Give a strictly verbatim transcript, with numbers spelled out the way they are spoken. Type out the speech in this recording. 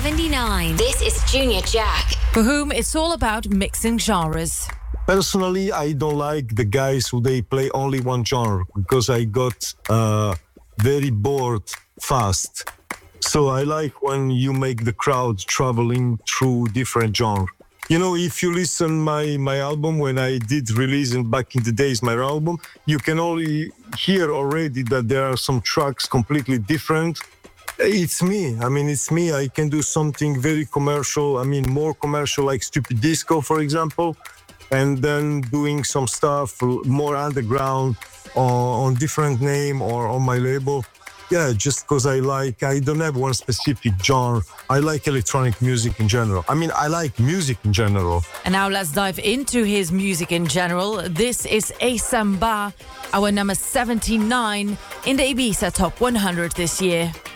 seventy-nine. This is Junior Jack. For whom it's all about mixing genres. Personally, I don't like the guys who they play only one genre because I got uh, very bored fast. So I like when you make the crowd traveling through different genres. You know, if you listen my my album when I did release in back in the days my album, you can only hear already that there are some tracks completely different. It's me. I mean, it's me. I can do something very commercial. I mean, more commercial, like Stupid Disco, for example, and then doing some stuff more underground on, on different name or on my label. Yeah, just because I like, I don't have one specific genre. I like electronic music in general. I mean, I like music in general. And now let's dive into his music in general. This is Asamba, our number seventy-nine in the Ibiza Top one hundred this year.